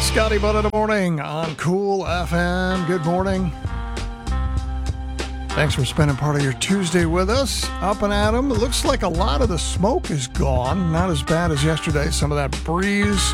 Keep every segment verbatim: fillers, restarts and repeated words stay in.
Scotty Butt in the morning on Cool F M. Good morning. Thanks for spending part of your Tuesday with us. Up and at 'em. It looks like a lot of the smoke is gone. Not as bad as yesterday. Some of that breeze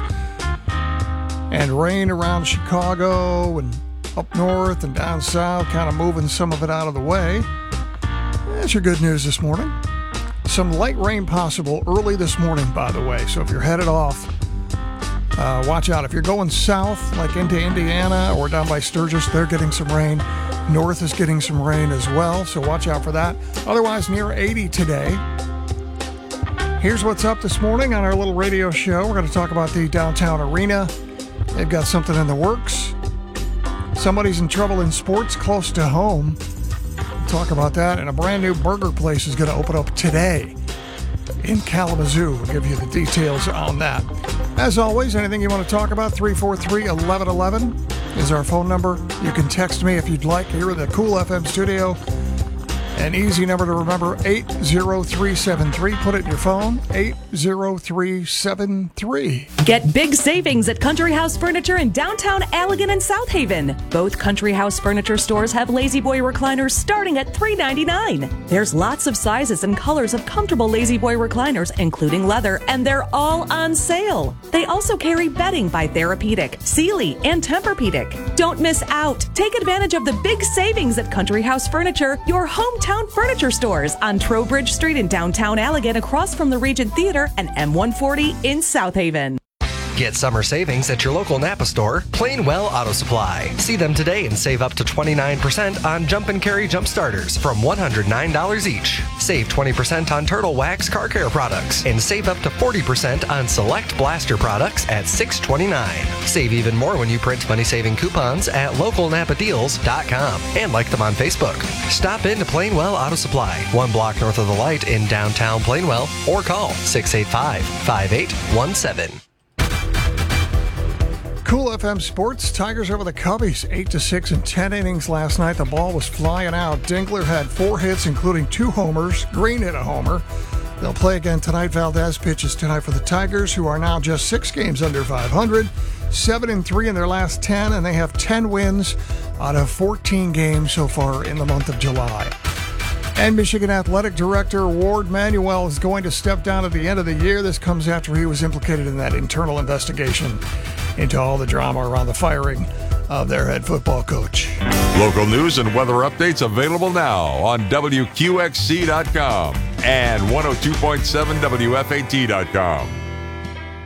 and rain around Chicago and up north and down south, kind of moving some of it out of the way. That's your good news this morning. Some light rain possible early this morning, by the way. So if you're headed off, uh, watch out. If you're going south, like into Indiana or down by Sturgis, they're getting some rain. North is getting some rain as well, so watch out for that. Otherwise, near eighty today. Here's what's up this morning on our little radio show. We're going to talk about the downtown arena. They've got something in the works. Somebody's in trouble in sports close to home. We'll talk about that. And a brand new burger place is going to open up today in Kalamazoo. We'll give you the details on that. As always, anything you want to talk about, three four three, one one one one is our phone number. You can text me if you'd like here in the Cool F M studio. An easy number to remember, eight zero three seven three. Put it in your phone, eight zero three seven three. Get big savings at Country House Furniture in downtown Allegan and South Haven. Both Country House Furniture stores have Lazy Boy recliners starting at three ninety-nine. There's lots of sizes and colors of comfortable Lazy Boy recliners, including leather, and they're all on sale. They also carry bedding by Therapeutic, Sealy, and Tempur-Pedic. Don't miss out. Take advantage of the big savings at Country House Furniture, your hometown furniture stores on Trowbridge Street in downtown Allegan, across from the Regent Theater, and M one forty in South Haven. Get summer savings at your local Napa store, Plainwell Auto Supply. See them today and save up to twenty-nine percent on Jump and Carry jump starters from one hundred nine dollars each. Save twenty percent on Turtle Wax car care products and save up to forty percent on select Blaster products at six twenty-nine. Save even more when you print money-saving coupons at local napa deals dot com and like them on Facebook. Stop in to Plainwell Auto Supply, one block north of the light in downtown Plainwell, or call six eight five, five eight one seven. Cool F M Sports, Tigers over the Cubbies, eight to six in ten innings last night. The ball was flying out. Dingler had four hits, including two homers. Green hit a homer. They'll play again tonight. Valdez pitches tonight for the Tigers, who are now just six games under five hundred, seven and three in their last ten, and they have ten wins out of fourteen games so far in the month of July. And Michigan Athletic Director Ward Manuel is going to step down at the end of the year. This comes after he was implicated in that internal investigation into all the drama around the firing of their head football coach. Local news and weather updates available now on W Q X C dot com and one oh two point seven W F A T dot com.